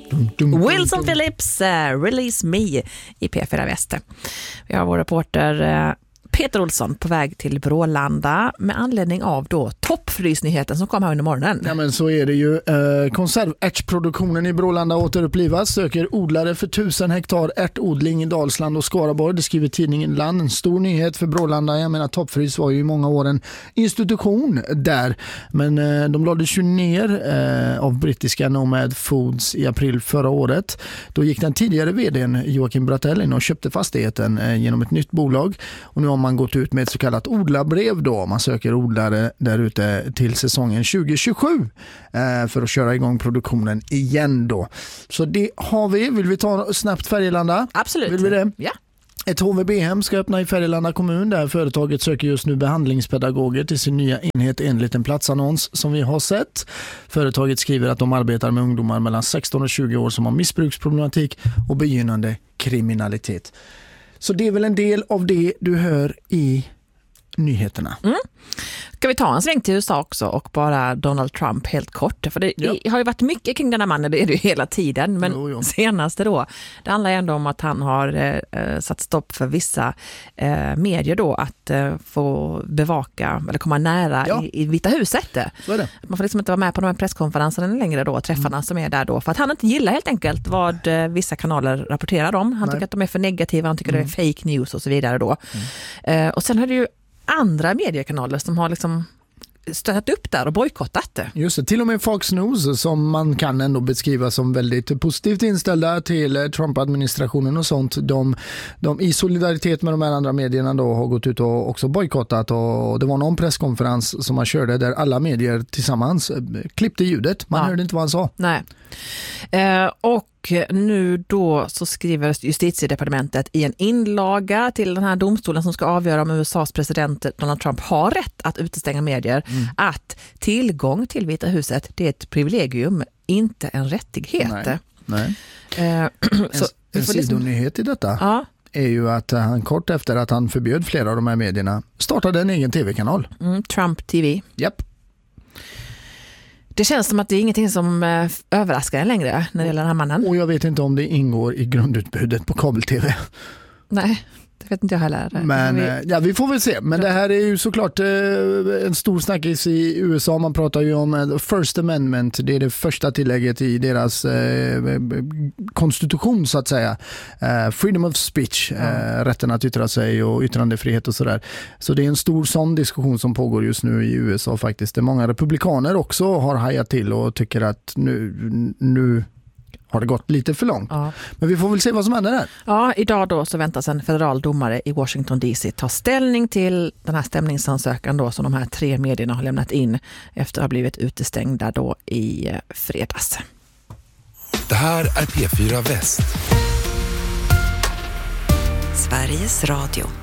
Wilson Phillips, Release Me i P4 Väster. Vi har vår reporter Peter Olsson på väg till Brålanda med anledning av då toppfrysnyheten som kom här under morgonen. Ja, men så är det ju. Konservärtsproduktionen i Brålanda återupplivas. Söker odlare för 1000 hektar ärtodling i Dalsland och Skaraborg. Det skriver tidningen Land. En stor nyhet för Brålanda. Jag menar, toppfrys var ju i många år en institution där. Men de lades ju ner av brittiska Nomad Foods i april förra året. Då gick den tidigare vdn Joakim Brattell in och köpte fastigheten genom ett nytt bolag. Och nu har man gått ut med ett så kallat odlarbrev då. Man söker odlare där ute till säsongen 2027 för att köra igång produktionen igen då. Så det har vi. Vill vi ta snabbt Färgelanda? Absolut. Vill vi det? Ja. Ett HVB-hem ska öppna i Färgelanda kommun där företaget söker just nu behandlingspedagoger till sin nya enhet enligt en platsannons som vi har sett. Företaget skriver att de arbetar med ungdomar mellan 16 och 20 år som har missbruksproblematik och begynnande kriminalitet. Så det är väl en del av det du hör i nyheterna. Ska vi ta en sväng till USA också och bara Donald Trump helt kort? För det har ju varit mycket kring den här mannen, det är det ju hela tiden. Men senaste då, det handlar ändå om att han har satt stopp för vissa medier då att få bevaka eller komma nära i Vita huset. Så är det. Man får liksom inte vara med på de här presskonferenserna längre då, träffarna som är där då. För att han inte gillar helt enkelt vad vissa kanaler rapporterar om. Han tycker att de är för negativa, han tycker det är fake news och så vidare då. Och sen har det ju andra mediekanaler som har liksom stöttat upp där och bojkottat det. Just det, till och med Fox News som man kan ändå beskriva som väldigt positivt inställda till Trump-administrationen och sånt. De i solidaritet med de här andra medierna då har gått ut och också bojkottat, och det var någon presskonferens som man körde där alla medier tillsammans klippte ljudet. Man hörde inte vad han sa. Nej. Och nu då så skriver Justitiedepartementet i en inlaga till den här domstolen som ska avgöra om USAs president Donald Trump har rätt att utestänga medier att tillgång till Vita huset, det är ett privilegium, inte en rättighet. Nej. Så en sidonyhet i detta är ju att han kort efter att han förbjöd flera av de här medierna startade en egen tv-kanal. Trump TV. Japp. Det känns som att det är ingenting som överraskar en längre när det gäller den här mannen. Och jag vet inte om det ingår i grundutbudet på kabel-tv. Nej, det vet inte jag heller. Men vi får väl se. Men det här är ju såklart en stor snackis i USA. Man pratar ju om First Amendment. Det är det första tillägget i deras konstitution så att säga. Freedom of speech. Rätten att yttra sig och yttrandefrihet och sådär. Så det är en stor sån diskussion som pågår just nu i USA faktiskt. Det är många republikaner också har hajat till och tycker att nu har det gått lite för långt. Ja. Men vi får väl se vad som händer där. Ja, idag då så väntas en federal domare i Washington DC ta ställning till den här stämningsansökan då som de här 3 medierna har lämnat in efter att ha blivit utestängda då i fredags. Det här är P4 Väst. Sveriges Radio.